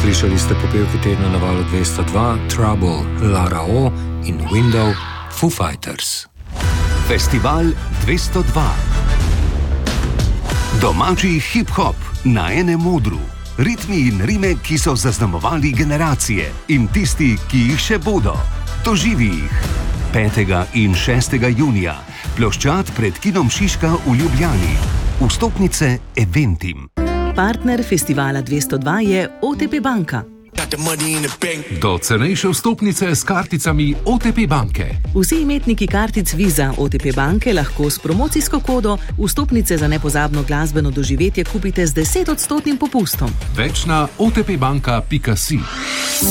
Slišali ste popevki tedna na valu 202, Trouble, Lara O in Window, Foo Fighters. Festival 202. Domači hip-hop na enem odru. Ritmi in rime, ki so zaznamovali generacije in tisti, ki jih še bodo. Doživi jih. 5. in 6. junija. Ploščad pred kinom Šiška v Ljubljani. Vstopnice Eventim. Partner festivala 202 je OTP banka. Do cenejše vstopnice s karticami OTP banke. Vsi imetniki kartic Visa OTP banke lahko s promocijsko kodo vstopnice za nepozabno glasbeno doživetje kupite z 10% popustom. Več na otpbanka.si.